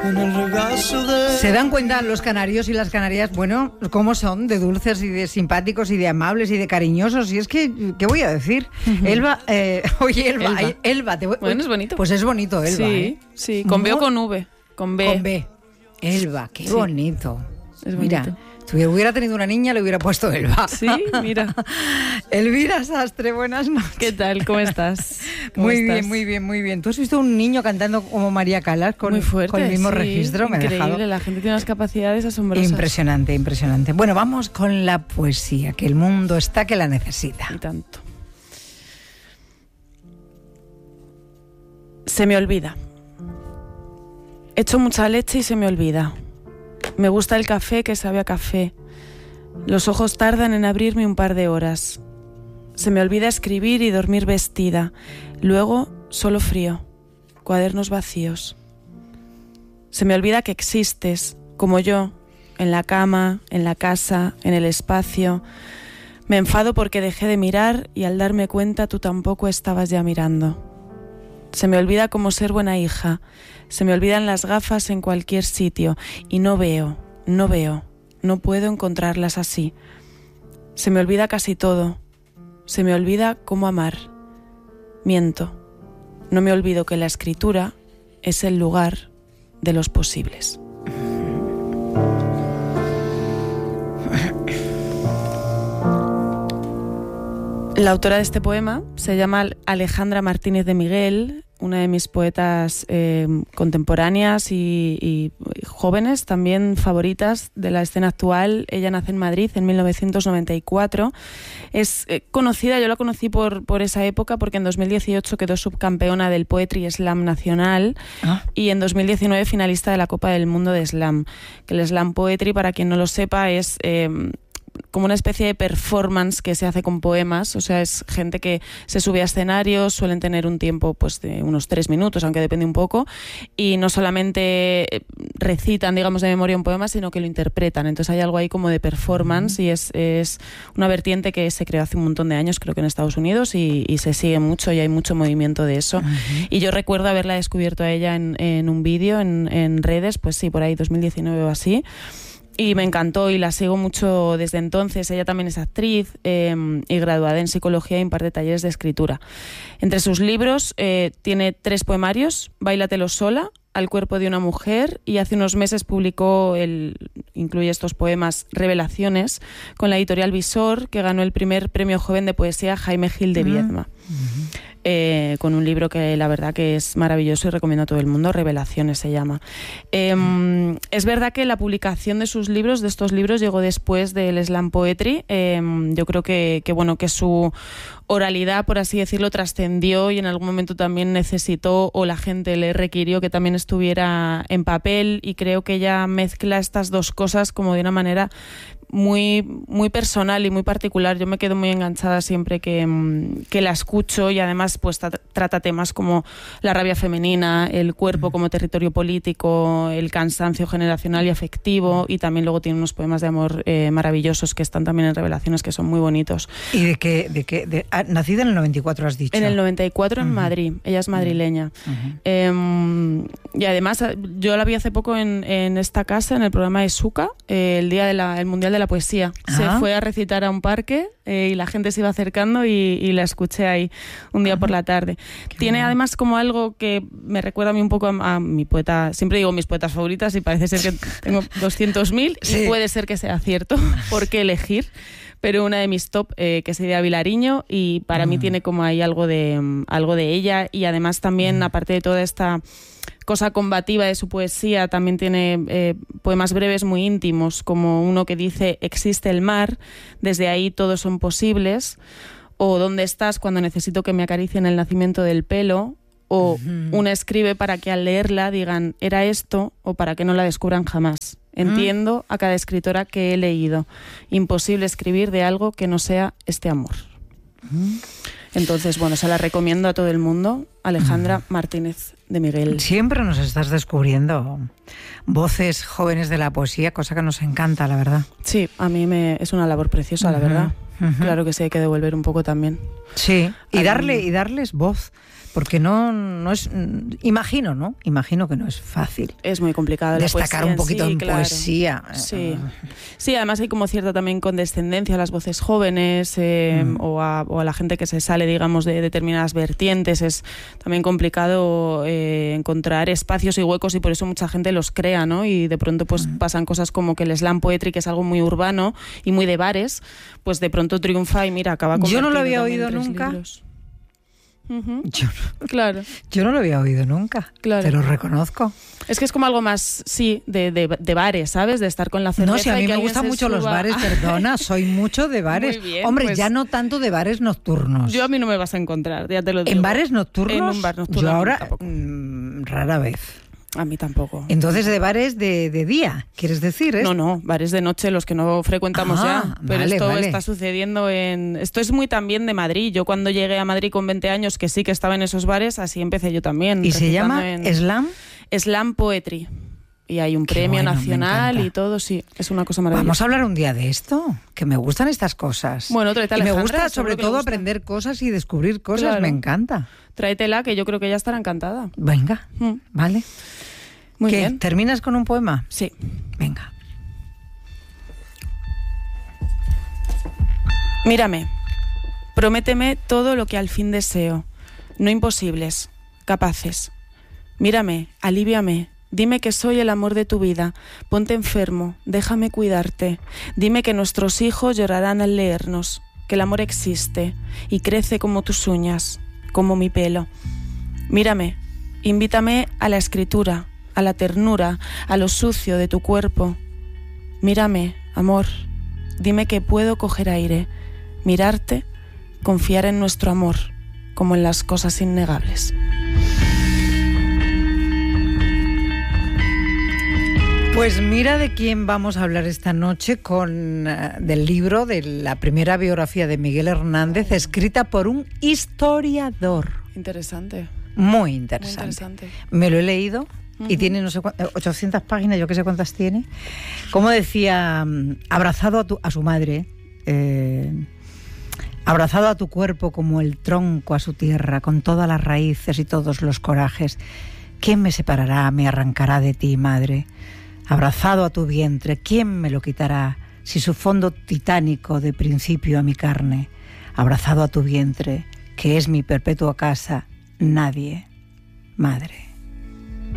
en el regazo de... ¿Se dan cuenta los canarios y las canarias, bueno, cómo son de dulces y de simpáticos y de amables y de cariñosos? Y es que, ¿qué voy a decir? Elba, oye, Elba. Bueno, es bonito. Pues es bonito, Elba. Sí, sí, con B o con V. Con B. Con B. Elba, qué bonito. Es bonito. Mira, si hubiera tenido una niña, le hubiera puesto Elba. Sí, mira. Elvira Sastre, buenas noches. ¿Qué tal? ¿Cómo estás? Muy bien. ¿Tú has visto un niño cantando como María Callas con, muy fuerte, con el mismo sí, registro? Increíble, la gente tiene unas capacidades asombrosas. Impresionante. Bueno, vamos con la poesía, que el mundo está que la necesita. Y tanto. Se me olvida. Echo mucha leche y se me olvida. Me gusta el café que sabe a café. Los ojos tardan en abrirme un par de horas. Se me olvida escribir y dormir vestida. Luego, solo frío. Cuadernos vacíos. Se me olvida que existes, como yo, en la cama, en la casa, en el espacio. Me enfado porque dejé de mirar y al darme cuenta tú tampoco estabas ya mirando. Se me olvida cómo ser buena hija. Se me olvidan las gafas en cualquier sitio y no veo. No puedo encontrarlas así. Se me olvida casi todo. Se me olvida cómo amar. Miento. No me olvido que la escritura es el lugar de los posibles. La autora de este poema se llama Alejandra Martínez de Miguel, una de mis poetas contemporáneas y jóvenes, también favoritas de la escena actual. Ella nace en Madrid en 1994. Es conocida, yo la conocí por esa época porque en 2018 quedó subcampeona del Poetry Slam Nacional y en 2019 finalista de la Copa del Mundo de Slam. Que el Slam Poetry, para quien no lo sepa, es... como una especie de performance que se hace con poemas, o sea, es gente que se sube a escenarios, suelen tener un tiempo pues de unos 3 minutos, aunque depende un poco, y no solamente recitan, digamos, de memoria un poema, sino que lo interpretan. Entonces hay algo ahí como de performance y es una vertiente que se creó hace un montón de años, creo que en Estados Unidos, y se sigue mucho y hay mucho movimiento de eso. Y yo recuerdo haberla descubierto a ella en un vídeo en redes, pues sí, por ahí 2019 o así. Y me encantó y la sigo mucho desde entonces. Ella también es actriz y graduada en psicología y imparte talleres de escritura. Entre sus libros tiene 3 poemarios: Báilatelo sola, Al cuerpo de una mujer, y hace unos meses publicó, incluye estos poemas, Revelaciones, con la editorial Visor, que ganó el primer premio joven de poesía Jaime Gil de Viedma. Con un libro que la verdad que es maravilloso y recomiendo a todo el mundo, Revelaciones se llama. Es verdad que la publicación de estos libros llegó después del Slam Poetry. Yo creo que su oralidad, por así decirlo, trascendió y en algún momento también necesitó, o la gente le requirió, que también estuviera en papel, y creo que ella mezcla estas dos cosas como de una manera muy, muy personal y muy particular. Yo me quedo muy enganchada siempre que la escucho, y además pues trata temas como la rabia femenina, el cuerpo como territorio político, el cansancio generacional y afectivo, y también luego tiene unos poemas de amor maravillosos que están también en Revelaciones, que son muy bonitos. ¿Y de qué? Nacida en el 94, has dicho. En el 94 en Madrid. Ella es madrileña. Y además yo la vi hace poco en esta casa, en el programa de Suca, el día del Mundial de la Poesía. Se fue a recitar a un parque y la gente se iba acercando y la escuché ahí un día por la tarde. Tiene además como algo que me recuerda a mí un poco a mi poeta. Siempre digo mis poetas favoritas y parece ser que tengo 200.000 y puede ser que sea cierto, por qué elegir. Pero una de mis top, que es Idea Vilariño, y para mí tiene como ahí algo de ella, y además también, aparte de toda esta cosa combativa de su poesía, también tiene poemas breves muy íntimos, como uno que dice: existe el mar, desde ahí todos son posibles, o ¿dónde estás cuando necesito que me acaricien el nacimiento del pelo? O una escribe para que al leerla digan: era esto, o para que no la descubran jamás. Entiendo a cada escritora que he leído. Imposible escribir de algo que no sea este amor. Entonces, bueno, se la recomiendo a todo el mundo. Alejandra Martínez de Miguel. Siempre nos estás descubriendo voces jóvenes de la poesía, cosa que nos encanta, la verdad. Sí, a mí es una labor preciosa, la verdad. Claro que sí, hay que devolver un poco también. Sí, y darles voz. Porque no es... Imagino, ¿no? Imagino que no es fácil. Es muy complicado. Destacar un poquito en claro. poesía. Sí. Sí, además hay como cierta también condescendencia a las voces jóvenes o a la gente que se sale, digamos, de determinadas vertientes. Es también complicado encontrar espacios y huecos y por eso mucha gente los crea, ¿no? Y de pronto pues pasan cosas como que el slam poetry, que es algo muy urbano y muy de bares, pues de pronto triunfa y mira, acaba convertido. Yo no lo había oído nunca. Claro. Yo no lo había oído nunca, claro. Te lo reconozco. Es que es como algo más, sí, de bares, ¿sabes? De estar con la cerveza. No, si a mí y que me gustan mucho los bares, perdona, soy mucho de bares. Muy bien, hombre, pues, ya no tanto de bares nocturnos. Yo a mí no me vas a encontrar, ya te lo digo. ¿En bares nocturnos? En un bar nocturno. Yo ahora, rara vez. A mí tampoco. Entonces, de bares de día, ¿quieres decir? No, bares de noche, los que no frecuentamos ya. Pero vale, esto vale. está sucediendo Esto es muy también de Madrid. Yo cuando llegué a Madrid con 20 años, que sí que estaba en esos bares, así empecé yo también. ¿Y se llama Slam? Slam Poetry. Y hay un premio nacional y todo, sí. Es una cosa maravillosa. Vamos a hablar un día de esto, que me gustan estas cosas. Bueno, tráete a y me Alejandra, gusta sobre todo aprender cosas y descubrir cosas, claro. Me encanta. Tráetela, que yo creo que ella estará encantada. Venga, vale. Muy ¿Qué? bien. ¿Terminas con un poema? Sí. Venga. Mírame, prométeme todo lo que al fin deseo, no imposibles, capaces. Mírame, alivíame, dime que soy el amor de tu vida, ponte enfermo, déjame cuidarte, dime que nuestros hijos llorarán al leernos, que el amor existe y crece como tus uñas, como mi pelo. Mírame, invítame a la escritura, a la ternura, a lo sucio de tu cuerpo. Mírame, amor, dime que puedo coger aire, mirarte, confiar en nuestro amor, como en las cosas innegables. Pues mira de quién vamos a hablar esta noche del libro de la primera biografía de Miguel Hernández, escrita por un historiador. Interesante. Muy interesante. Muy interesante. Me lo he leído. Y tiene no sé 800 páginas, yo qué sé cuántas tiene. Como decía, abrazado a su madre, abrazado a tu cuerpo como el tronco a su tierra, con todas las raíces y todos los corajes. ¿Quién me separará, me arrancará de ti, madre? Abrazado a tu vientre, ¿quién me lo quitará? Si su fondo titánico de principio a mi carne. Abrazado a tu vientre, que es mi perpetua casa, nadie, madre.